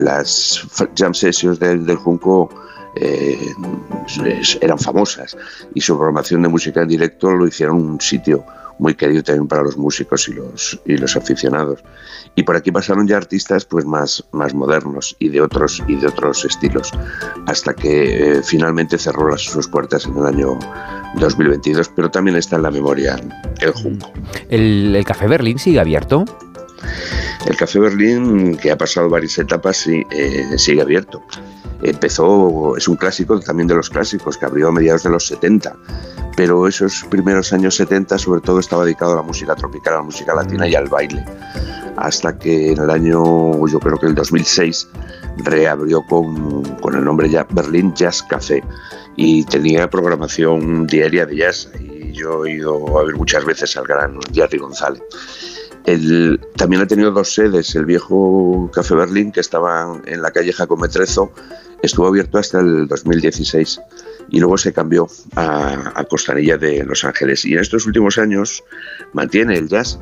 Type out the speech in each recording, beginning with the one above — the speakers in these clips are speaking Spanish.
las jam sessions del Junco eran famosas, y su programación de música en directo lo hicieron un sitio muy querido también para los músicos y los aficionados. Y por aquí pasaron ya artistas pues más modernos y de otros estilos, hasta que finalmente cerró sus puertas en el año 2022, pero también está en la memoria el Junco. ¿El Café Berlín sigue abierto? El Café Berlín, que ha pasado varias etapas, sigue abierto. Es un clásico también de los clásicos, que abrió a mediados de los 70, pero esos primeros años 70 sobre todo estaba dedicado a la música tropical, a la música latina y al baile, hasta que en el año, yo creo que el 2006, reabrió con el nombre ya Berlín Jazz Café, y tenía programación diaria de jazz, y yo he ido a ver muchas veces al gran Jerry González. También ha tenido dos sedes. El viejo Café Berlín, que estaba en la calle Jacome Trezo, estuvo abierto hasta el 2016 y luego se cambió a Costanilla de Los Ángeles, y en estos últimos años mantiene el jazz,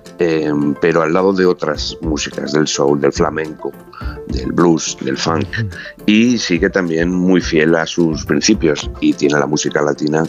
pero al lado de otras músicas, del soul, del flamenco, del blues, del funk, y sigue también muy fiel a sus principios, y tiene la música latina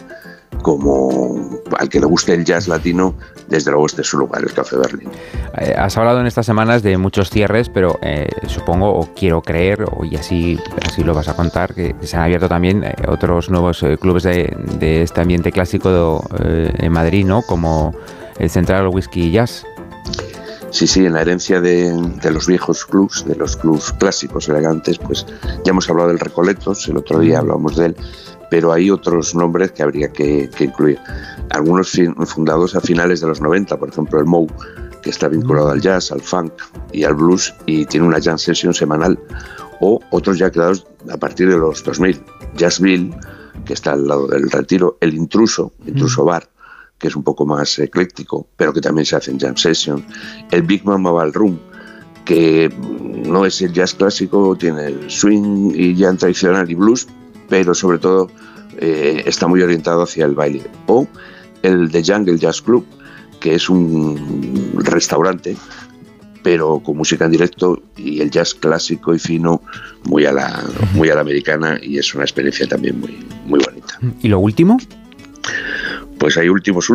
como al que le guste el jazz latino. Desde luego este es su lugar, el Café Berlín. Has hablado en estas semanas de muchos cierres, pero supongo, o quiero creer, y así lo vas a contar, que se han abierto también otros nuevos clubes de este ambiente clásico en Madrid, ¿no? Como el Central Whisky Jazz. Sí, en la herencia de los viejos clubs, de los clubs clásicos elegantes, pues ya hemos hablado del Recoletos, el otro día hablamos de él, pero hay otros nombres que habría que incluir. Algunos fundados a finales de los 90, por ejemplo el Mou, que está vinculado al jazz, al funk y al blues, y tiene una jam session semanal, o otros ya creados a partir de los 2000, Jazzville, que está al lado del Retiro, el Intruso Bar, que es un poco más ecléctico, pero que también se hacen jam sessions, el Big Mama Ballroom, que no es el jazz clásico, tiene el swing y jam tradicional y blues, pero sobre todo está muy orientado hacia el baile, o el The Jungle Jazz Club, que es un restaurante pero con música en directo y el jazz clásico y fino muy a la americana, y es una experiencia también muy, muy bonita. ¿Y lo último? Pues hay últimos,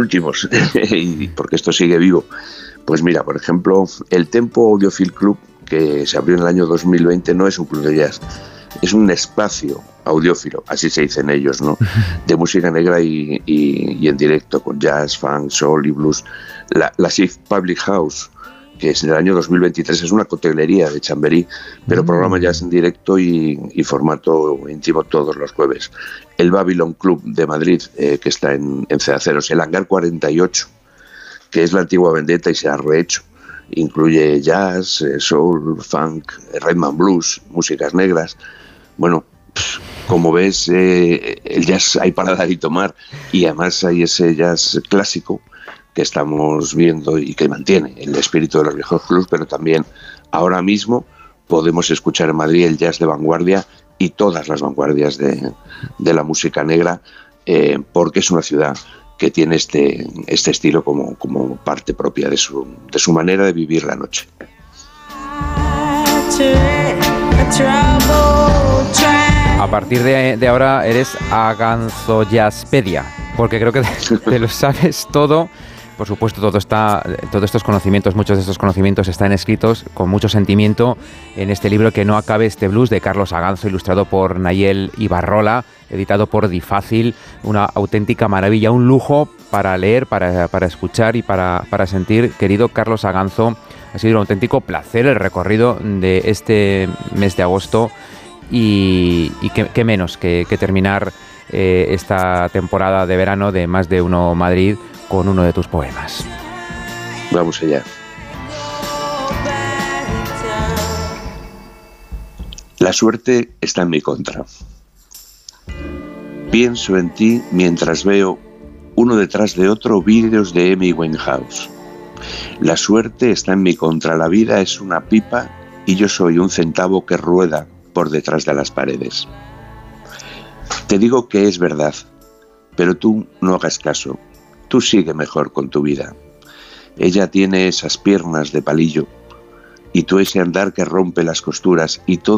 y porque esto sigue vivo. Pues mira, por ejemplo, el Tempo Audiophile Club, que se abrió en el año 2020, no es un club de jazz, es un espacio audiófilo, así se dicen ellos, ¿no? De música negra y en directo, con jazz, funk, soul y blues. La Shift Public House, que es del año 2023, es una cotelería de Chamberí, pero programa jazz en directo y formato íntimo todos los jueves. El Babylon Club de Madrid, que está en Cedaceros. El Hangar 48, que es la antigua Vendetta y se ha rehecho. Incluye jazz, soul, funk, rhythm and blues, músicas negras. Bueno, como ves, el jazz hay para dar y tomar, y además hay ese jazz clásico que estamos viendo y que mantiene el espíritu de los viejos clubs, pero también ahora mismo podemos escuchar en Madrid el jazz de vanguardia y todas las vanguardias de la música negra, porque es una ciudad que tiene este estilo como parte propia de su manera de vivir la noche. A partir de ahora eres Aganzojazzpedia, porque creo que te lo sabes todo. Por supuesto, todos estos conocimientos, muchos de estos conocimientos están escritos con mucho sentimiento en este libro Que no acabe este blues, de Carlos Aganzo, ilustrado por Nayel Ibarrola, editado por Difácil. Una auténtica maravilla, un lujo para leer, para escuchar y para sentir. Querido Carlos Aganzo, ha sido un auténtico placer el recorrido de este mes de agosto, y qué menos que terminar esta temporada de verano de Más de Uno Madrid con uno de tus poemas. Vamos allá. La suerte está en mi contra. Pienso en ti mientras veo uno detrás de otro vídeos de Amy Winehouse. La suerte está en mi contra. La vida es una pipa y yo soy un centavo que rueda por detrás de las paredes. Te digo que es verdad, pero tú no hagas caso. Tú sigue mejor con tu vida. Ella tiene esas piernas de palillo y tú ese andar que rompe las costuras, y todo